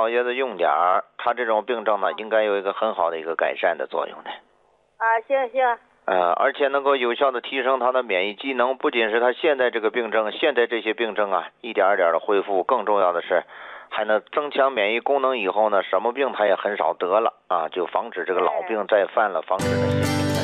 老爷子用点儿，他这种病症呢，应该有一个很好的一个改善的作用的。 行行。 而且能够有效的提升他的免疫机能，不仅是他现在这个病症，现在这些病症啊，一点点的恢复，更重要的是，还能增强免疫功能以后呢，什么病他也很少得了啊，就防止这个老病再犯了，防止他新病再